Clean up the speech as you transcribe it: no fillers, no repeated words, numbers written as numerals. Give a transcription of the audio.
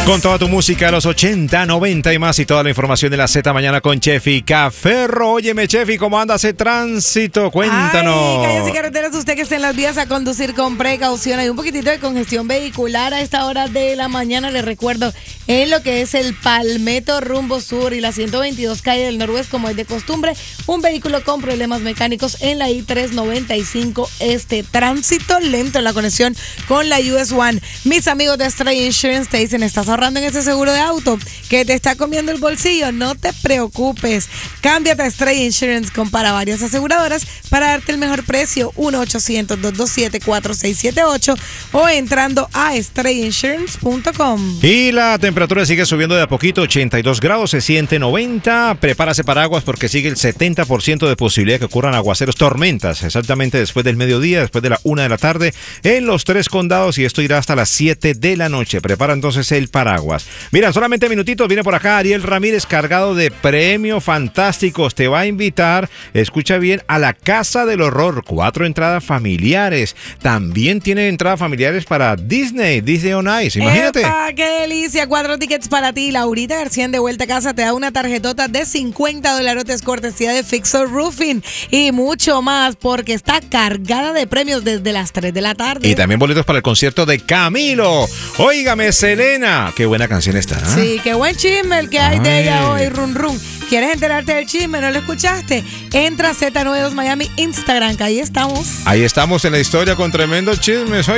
Con toda tu música de los 80, 90 y más y toda la información de la Z Mañana con Chefi Caferro. Óyeme, Chefi, ¿cómo anda ese tránsito? Cuéntanos. Ay, calles y carreteras, usted que esté en las vías a conducir con precaución. Hay un poquitito de congestión vehicular a esta hora de la mañana. Les recuerdo, en lo que es el Palmetto rumbo sur y la 122 calle del Noroeste, como es de costumbre, un vehículo con problemas mecánicos en la I-395 este. Tránsito lento en la conexión con la US One. Mis amigos de Stray Insurance te dicen, ¿estás ahorrando en ese seguro de auto que te está comiendo el bolsillo? No te preocupes. Cámbiate a Stray Insurance. Compara varias aseguradoras para darte el mejor precio. 1-800-227-4678 o entrando a strayinsurance.com. Y la temperatura sigue subiendo de a poquito, 82 grados, se siente 90. Prepárase paraguas porque sigue el 70% de posibilidad que ocurran aguaceros, tormentas, exactamente después del mediodía, después de la 1 de la tarde, en los 3 condados, y esto irá hasta las 7 de la noche. Prepara entonces el paraguas. Mira, solamente minutitos, viene por acá Ariel Ramírez cargado de premios fantásticos. Te va a invitar, escucha bien, a la Casa del Horror. 4 entradas familiares. También tiene entradas familiares para Disney on Ice. Imagínate. ¡Epa, qué delicia! 4 tickets para ti. Laurita García de Vuelta a Casa te da una tarjetota de $50 cortesía de Fixer Roofing y mucho más porque está cargada de premios desde las 3 de la tarde. Y también boletos para el concierto de Camilo. Óigame, Selena. Qué buena canción está. Sí, qué buen chisme el que hay de ella hoy, run run. ¿Quieres enterarte del chisme? ¿No lo escuchaste? Entra a Z92 Miami Instagram, que ahí estamos. Ahí estamos en la historia con tremendos chismes.